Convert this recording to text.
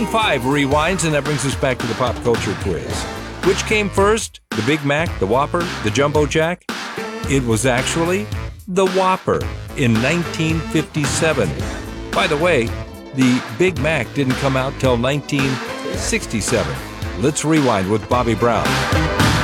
Maroon 5 rewinds, and that brings us back to the pop culture quiz. Which came first? The Big Mac, the Whopper, the Jumbo Jack? It was actually the Whopper in 1957. By the way, the Big Mac didn't come out till 1967. Let's rewind with Bobby Brown.